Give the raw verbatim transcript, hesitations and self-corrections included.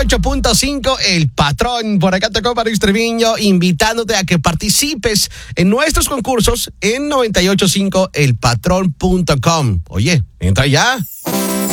ocho punto cinco, El Patrón. Por acá tocó Maris Treviño, invitándote a que participes en nuestros concursos en noventa y ocho punto cinco el patrón punto com. Oye, entra ya.